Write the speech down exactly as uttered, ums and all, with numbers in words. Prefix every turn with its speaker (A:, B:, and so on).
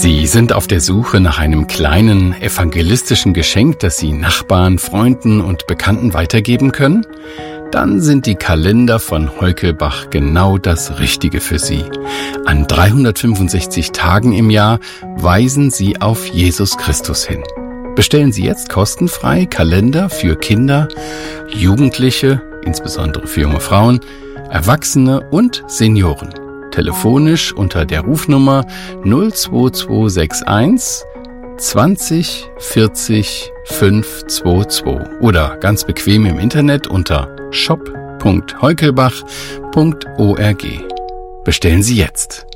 A: Sie sind auf der Suche nach einem kleinen evangelistischen Geschenk, das Sie Nachbarn, Freunden und Bekannten weitergeben können? Dann sind die Kalender von Heukelbach genau das Richtige für Sie. An dreihundertfünfundsechzig Tagen im Jahr weisen Sie auf Jesus Christus hin. Bestellen Sie jetzt kostenfrei Kalender für Kinder, Jugendliche, insbesondere für junge Frauen, Erwachsene und Senioren. Telefonisch unter der Rufnummer null zwei zwei sechs eins zwanzig vierzig fünfhundertzweiundzwanzig oder ganz bequem im Internet unter shop punkt heukelbach punkt org. Bestellen Sie jetzt.